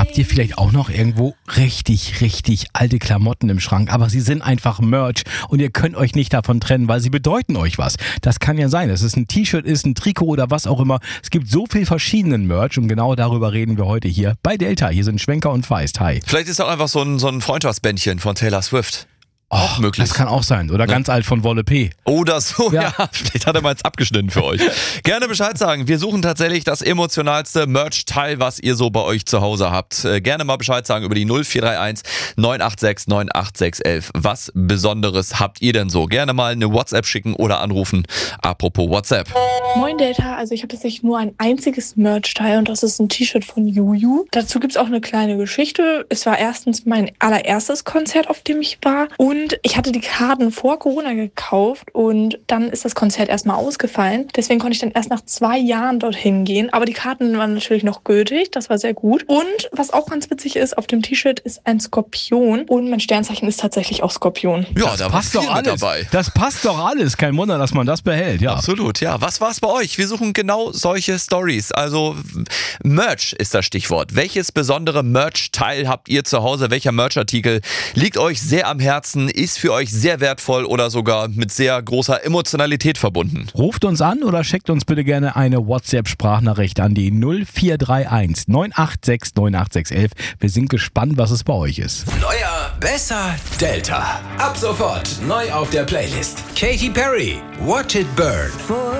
Habt ihr vielleicht auch noch irgendwo richtig, richtig alte Klamotten im Schrank, aber sie sind einfach Merch und ihr könnt euch nicht davon trennen, weil sie bedeuten euch was. Das kann ja sein, dass es ein T-Shirt ist, ein Trikot oder was auch immer. Es gibt so viel verschiedenen Merch und genau darüber reden wir heute hier bei Delta. Hier sind Schwenker und Feist. Hi. Vielleicht ist auch einfach so ein Freundschaftsbändchen von Taylor Swift. Auch möglich. Das kann auch sein. Oder ganz alt von Wolle P. Oder so, ja. Vielleicht hat er mal eins abgeschnitten für euch. Gerne Bescheid sagen. Wir suchen tatsächlich das emotionalste Merch-Teil, was ihr so bei euch zu Hause habt. Gerne mal Bescheid sagen über die 0431 986 98611. Was Besonderes habt ihr denn so? Gerne mal eine WhatsApp schicken oder anrufen. Apropos WhatsApp. Moin Delta, also ich habe tatsächlich nur ein einziges Merch-Teil und das ist ein T-Shirt von Juju. Dazu gibt es auch eine kleine Geschichte. Es war erstens mein allererstes Konzert, auf dem ich war, und ich hatte die Karten vor Corona gekauft und dann ist das Konzert erstmal ausgefallen. Deswegen konnte ich dann erst nach 2 Jahren dorthin gehen. Aber die Karten waren natürlich noch gültig, das war sehr gut. Und was auch ganz witzig ist, auf dem T-Shirt ist ein Skorpion und mein Sternzeichen ist tatsächlich auch Skorpion. Ja, da passt doch alles dabei. Das passt doch alles. Kein Wunder, dass man das behält. Ja. Absolut, ja. Was war's bei euch? Wir suchen genau solche Stories. Also Merch ist das Stichwort. Welches besondere Merch-Teil habt ihr zu Hause? Welcher Merch-Artikel liegt euch sehr am Herzen? Ist für euch sehr wertvoll oder sogar mit sehr großer Emotionalität verbunden? Ruft uns an oder schickt uns bitte gerne eine WhatsApp-Sprachnachricht an die 0431 986 98611. Wir sind gespannt, was es bei euch ist. Neuer, besser, Delta. Ab sofort neu auf der Playlist. Katy Perry, Watch It Burn.